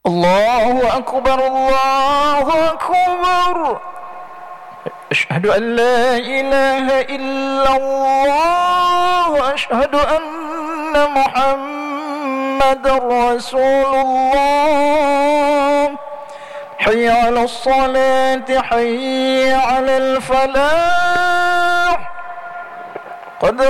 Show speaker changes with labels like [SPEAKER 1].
[SPEAKER 1] الله أكبر الله أكبر. أشهد أن لا إله إلا الله وأشهد أن محمدا رسول الله. حي على الصلاة حي على الفلاح. قد